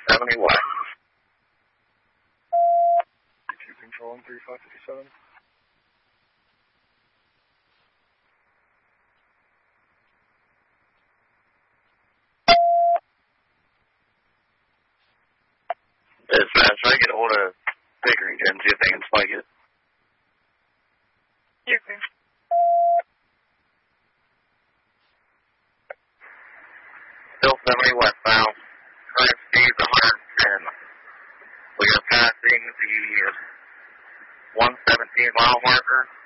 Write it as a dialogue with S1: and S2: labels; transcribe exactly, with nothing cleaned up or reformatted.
S1: seventy west.
S2: two control on three five five seven.
S1: Dispatch, try to get a hold of Pickering and see if they can spike it.
S3: Yeah, okay.
S1: Still seventy westbound. Current speed is one hundred ten. We are passing the one seventeen mile marker.